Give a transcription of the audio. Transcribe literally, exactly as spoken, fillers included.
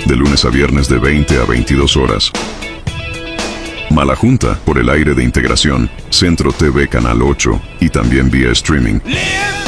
de lunes a viernes de veinte a veintidós horas. Malajunta por el aire de Integración, Centro T V Canal ocho y también vía streaming.